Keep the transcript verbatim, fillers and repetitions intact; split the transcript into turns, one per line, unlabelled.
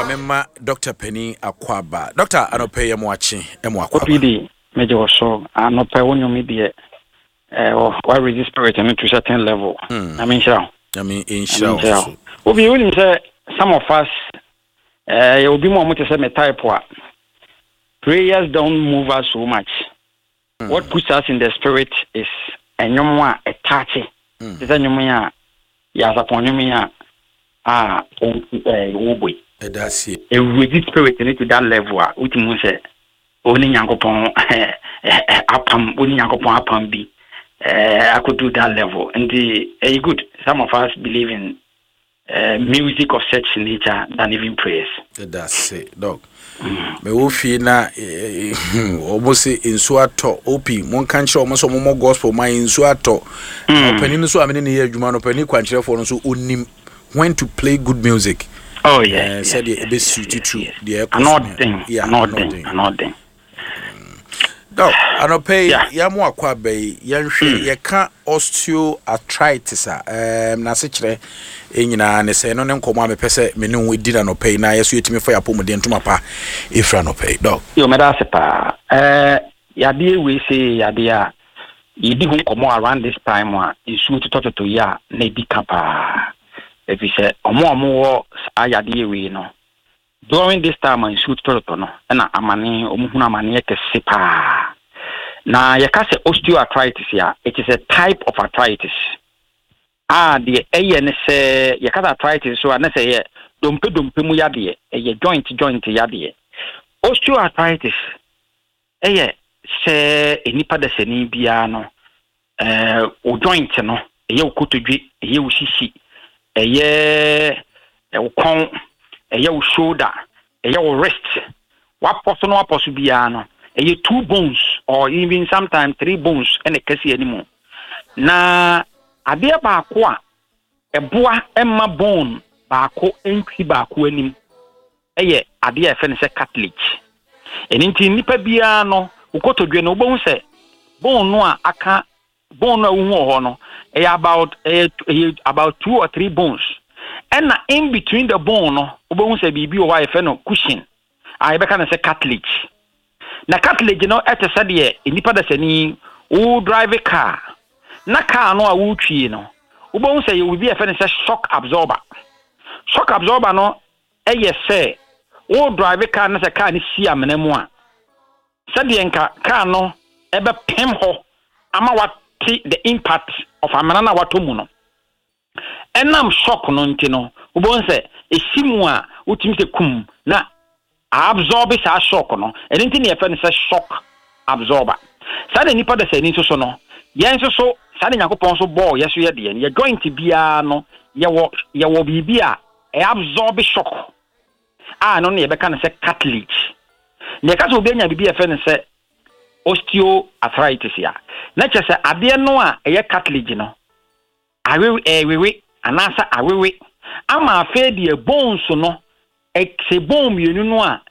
Memma Doctor Penny Akwaba. Doctor Anope Yamwachi, Emu Akwaba.
Opidi, Major so Anope Onyo media. Uh, why resist spirit and to certain level? I mean, shall
I mean, in shall.
Obi willing say some of us, uh, it will be more to say me type what prayers don't move us so much. Mm. What puts us in the spirit is a nyomwa a touchy. Is a nyomya, yes, upon nyomya. Ah, oh, boy.
That's it.
A rigid spirit into that level, which means only Yankopon upon only Yankopon upon be. I could do that level, and the a good. Some of us believe in uh, music of such nature than even prayers.
That's it, dog. Me wo fi na almost in suato opi mon kan kire almost more gospel my in suato opani so amene ne adwuma no pani kwankire for no so onim when to play good music.
Oh yeah,
uh, said the be suit true the
another thing, yeah, another thing, another thing.
No, Anope yamu akwa be yanhwe ye ka osteoarthritis a um na se kire enyina ne se no ne nkomo amepese me ne wo di na Anope na yeso yetimi fa yapom de ntoma pa efra Anope dog
yo me da se pa eh yade we say yade a yidi hu nkomo around this time a isu tototo ya na di kapa if you say omo omo ayade we no during this time I shoot tototo no na amane omuhunu amane ekese pa na yakase osteoarthritis ya it is a type of arthritis ah the ayen say yakase arthritis so na say ye dompe dompe mu yade ye joint joint yade osteoarthritis eye se enipa da seni bia no eh o joint no eye okotodwe eye osisi eye e ukon eye wo shoulder eye wo wrist wa poso no aposo bia no eye two bones or even sometimes three bones ene kasi animu na ade ba ko a eboa emma bone ba ko entwi ba ko anim eye ade e fe ne se cartilage eninti nipa bia no ukotodwe no obo hu se bone no a aka bone no hu ho no eye about eye about two or three bones. And in between the bone, no, obo say bibi o wa efe no cushion. I be can say cartilage. Na cartilage no e te say de enipa da sani o drive a car. Na car no a wo twie no. Obo say you be efe no say shock absorber. Shock absorber no e ye say o drive a car na say car ni si amena mu a. Say de nka car no e be pem ho ama what the impact of amena na watomu no. Enam shock no ntino ubon se esimu a utimi se kum na absorb sa shock no enti ne efe ne se shock absorber sa de nipa da se ni so so no yen so so sa de yakopon so ball yeso ye de ye joint bia no ye wo ye wo bibia e absorb shock ah no ne ye be kan se cartilage ne ka so obenya bibia efe ne se osteoarthritis ya na che se ade no a ye cartilage no awe ewewe anasa awewe ama afa die bones no ekse bone mienu no a